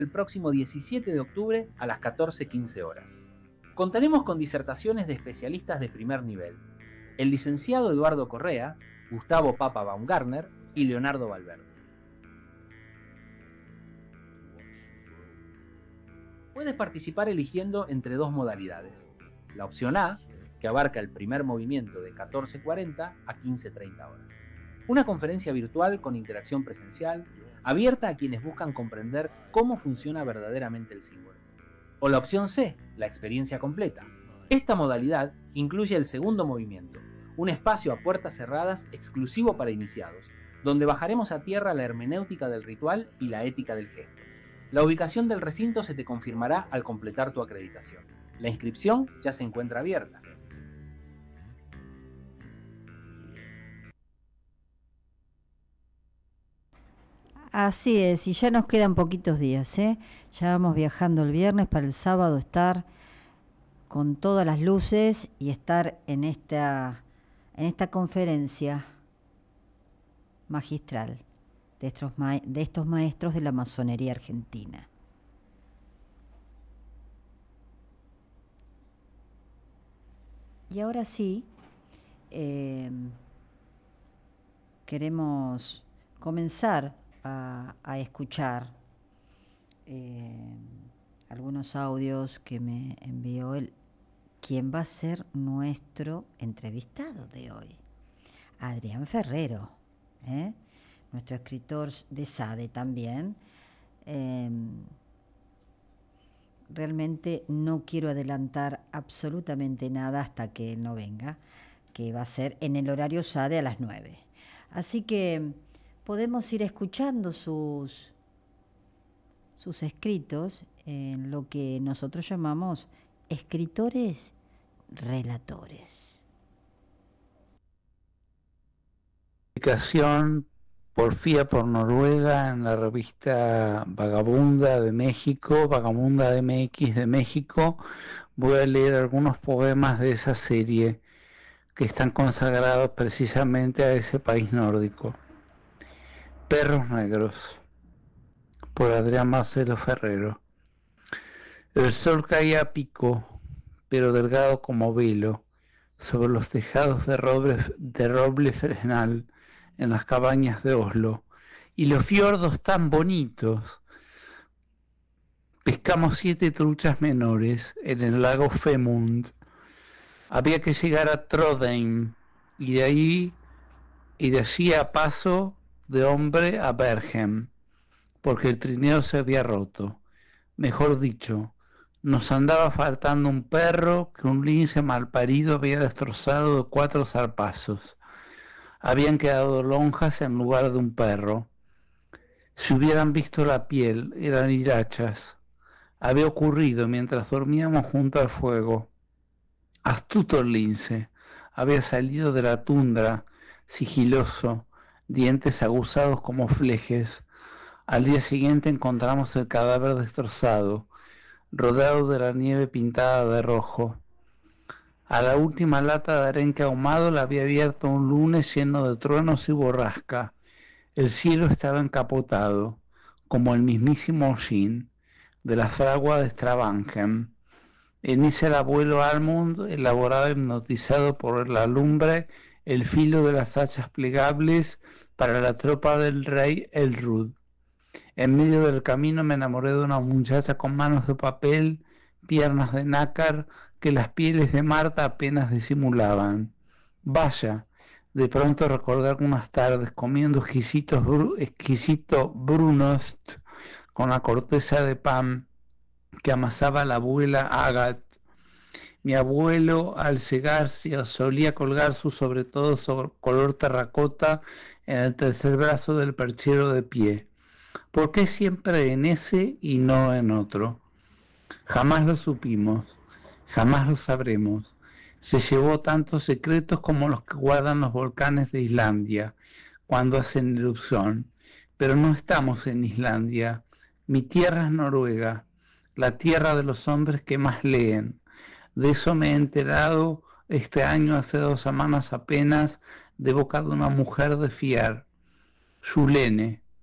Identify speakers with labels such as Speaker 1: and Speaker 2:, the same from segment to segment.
Speaker 1: el próximo 17 de octubre a las 14:15 horas. Contaremos con disertaciones de especialistas de primer nivel: el licenciado Eduardo Correa, Gustavo Papa Baumgartner y Leonardo Valverde. Puedes participar eligiendo entre dos modalidades. La opción A, que abarca el primer movimiento de 14:40 a 15:30 horas. Una conferencia virtual con interacción presencial, abierta a quienes buscan comprender cómo funciona verdaderamente el símbolo. O la opción C, la experiencia completa. Esta modalidad incluye el segundo movimiento, un espacio a puertas cerradas exclusivo para iniciados, donde bajaremos a tierra la hermenéutica del ritual y la ética del gesto. La ubicación del recinto se te confirmará al completar tu acreditación. La inscripción ya se encuentra abierta.
Speaker 2: Así es, y ya nos quedan poquitos días, ¿eh? Ya vamos viajando el viernes para el sábado estar con todas las luces y estar en esta conferencia magistral de estos maestros de la masonería argentina. Y ahora sí, queremos comenzar a escuchar algunos audios que me envió quien va a ser nuestro entrevistado de hoy, Adrián Ferrero, nuestro escritor de SADE también. Realmente no quiero adelantar absolutamente nada hasta que él no venga, que va a ser en el horario SADE a las 9. Así que podemos ir escuchando sus escritos en lo que nosotros llamamos escritores relatores.
Speaker 3: Publicación Porfía por Noruega en la revista Vagabunda de México, Vagabunda MX de México. Voy a leer algunos poemas de esa serie que están consagrados precisamente a ese país nórdico. Perros Negros, por Adrián Marcelo Ferrero. El sol caía a pico, pero delgado como velo, sobre los tejados de roble fresnal en las cabañas de Oslo, y los fiordos tan bonitos. Pescamos 7 truchas menores en el lago Femund. Había que llegar a Trondheim y de allí a paso de hombre a Bergen, porque el trineo se había roto. Mejor dicho, nos andaba faltando un perro que un lince malparido había destrozado de 4 zarpazos. Habían quedado lonjas en lugar de un perro. Si hubieran visto la piel, eran hirachas. Había ocurrido mientras dormíamos junto al fuego. Astuto el lince, había salido de la tundra, sigiloso, dientes aguzados como flejes. Al día siguiente encontramos el cadáver destrozado, rodeado de la nieve pintada de rojo. A la última lata de arenque ahumado la había abierto un lunes lleno de truenos y borrasca. El cielo estaba encapotado, como el mismísimo hollín de la fragua de Stavanger. En ese el abuelo Almund elaboraba, hipnotizado por la lumbre, el filo de las hachas plegables para la tropa del rey Elrud. En medio del camino me enamoré de una muchacha con manos de papel, piernas de nácar, que las pieles de Marta apenas disimulaban. Vaya, de pronto recordé algunas tardes comiendo exquisito brunost con la corteza de pan que amasaba la abuela Agat. Mi abuelo, al llegar, solía colgar su sobretodo color terracota en el tercer brazo del perchero de pie. ¿Por qué siempre en ese y no en otro? Jamás lo supimos, jamás lo sabremos. Se llevó tantos secretos como los que guardan los volcanes de Islandia cuando hacen erupción. Pero no estamos en Islandia. Mi tierra es Noruega, la tierra de los hombres que más leen. De eso me he enterado este año, hace 2 semanas apenas, de boca de una mujer de fiar, Yulene.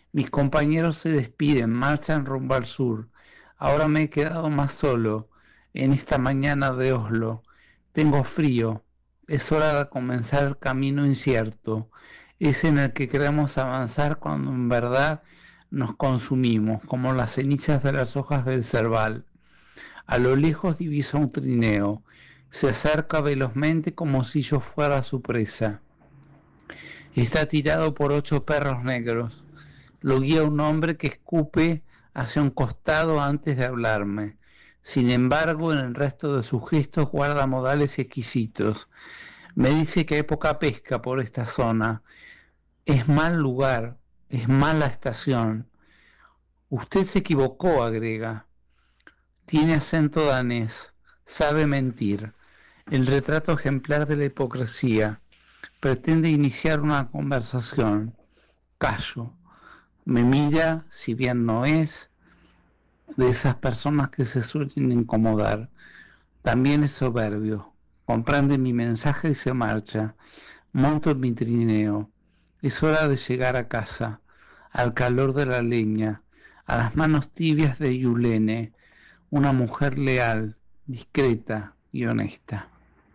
Speaker 3: Mis compañeros se despiden, marchan rumbo al sur. Ahora me he quedado más solo en esta mañana de Oslo. Tengo frío. Es hora de comenzar el camino incierto, ese en el que queremos avanzar cuando en verdad nos consumimos, como las cenizas de las hojas del cerval. A lo lejos divisa un trineo. Se acerca velozmente como si yo fuera su presa. Está tirado por 8 perros negros. Lo guía un hombre que escupe hacia un costado antes de hablarme. Sin embargo, en el resto de sus gestos guarda modales exquisitos. Me dice que hay poca pesca por esta zona. Es mal lugar, es mala estación. Usted se equivocó, agrega. Tiene acento danés, sabe mentir. El retrato ejemplar de la hipocresía. Pretende iniciar una conversación. Callo. Me mira, si bien no es de esas personas que se suelen incomodar. También es soberbio. Comprende mi mensaje y se marcha. Monto en mi trineo. Es hora de llegar a casa, al calor de la leña, a las manos tibias de Yulene, una mujer leal, discreta y honesta.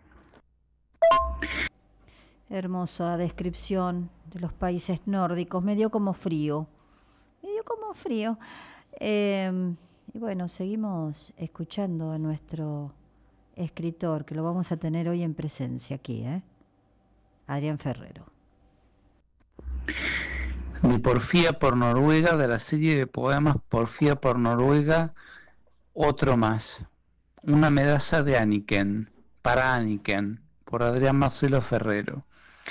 Speaker 2: Hermosa descripción de los países nórdicos. Me dio como frío. Y bueno, seguimos escuchando a nuestro escritor, que lo vamos a tener hoy en presencia aquí, Adrián Ferrero.
Speaker 3: De Porfía por Noruega, de la serie de poemas Porfía por Noruega, otro más. Una medalla de Anniken, para Anniken, por Adrián Marcelo Ferrero.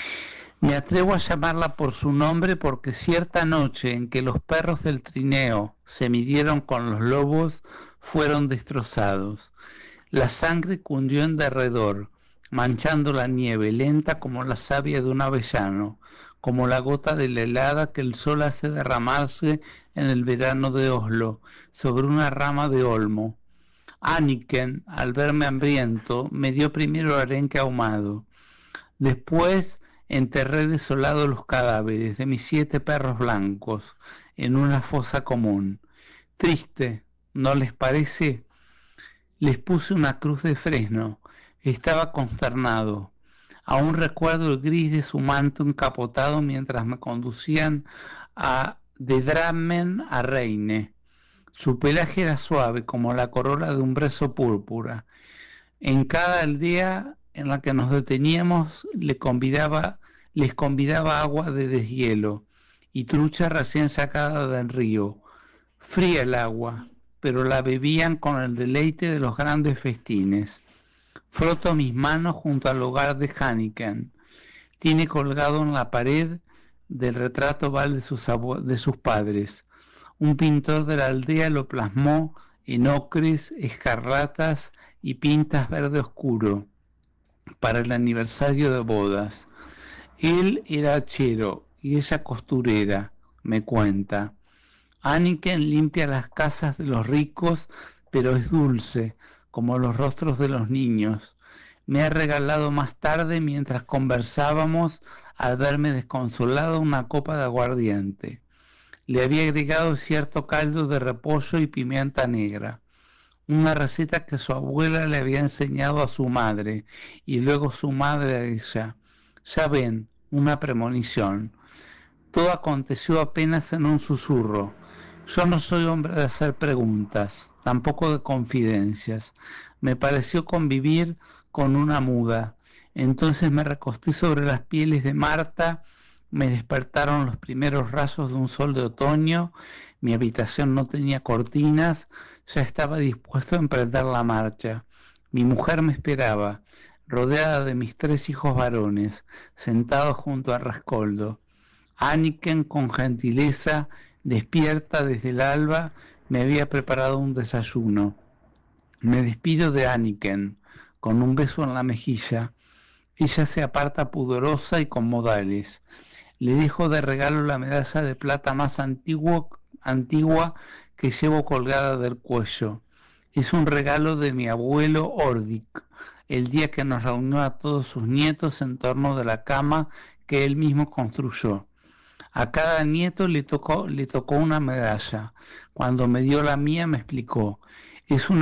Speaker 3: Me atrevo a llamarla por su nombre porque cierta noche en que los perros del trineo se midieron con los lobos, fueron destrozados. La sangre cundió en derredor, manchando la nieve lenta como la savia de un avellano, como la gota de la helada que el sol hace derramarse en el verano de Oslo, sobre una rama de olmo. Anniken, al verme hambriento, me dio primero arenque ahumado. Después enterré desolados los cadáveres de mis 7 perros blancos en una fosa común. Triste, ¿no les parece? Les puse una cruz de fresno. Estaba consternado. Aún recuerdo el gris de su manto encapotado mientras me conducían de Drammen a Reine. Su pelaje era suave como la corola de un brezo púrpura. En cada aldea en la que nos deteníamos les convidaba agua de deshielo y trucha recién sacada del río. Fría el agua, pero la bebían con el deleite de los grandes festines. Froto mis manos junto al hogar de Anniken. Tiene colgado en la pared del retrato oval de sus padres. Un pintor de la aldea lo plasmó en ocres, escarlatas y pintas verde oscuro para el aniversario de bodas. Él era hachero y ella costurera, me cuenta. Anniken limpia las casas de los ricos, pero es dulce, como los rostros de los niños. Me ha regalado más tarde, mientras conversábamos, al verme desconsolado, una copa de aguardiente. Le había agregado cierto caldo de repollo y pimienta negra, una receta que su abuela le había enseñado a su madre y luego su madre a ella. Ya ven, una premonición. Todo aconteció apenas en un susurro. Yo no soy hombre de hacer preguntas, tampoco de confidencias. Me pareció convivir con una muda. Entonces me recosté sobre las pieles de Marta, me despertaron los primeros rayos de un sol de otoño, mi habitación no tenía cortinas, ya estaba dispuesto a emprender la marcha. Mi mujer me esperaba, rodeada de mis 3 hijos varones, sentados junto al rescoldo. Anniken, con gentileza, despierta desde el alba, me había preparado un desayuno. Me despido de Anniken, con un beso en la mejilla. Ella se aparta pudorosa y con modales. Le dejo de regalo la medalla de plata más antigua que llevo colgada del cuello. Es un regalo de mi abuelo Ordik, el día que nos reunió a todos sus nietos en torno de la cama que él mismo construyó. A cada nieto le tocó una medalla. Cuando me dio la mía me explicó, es una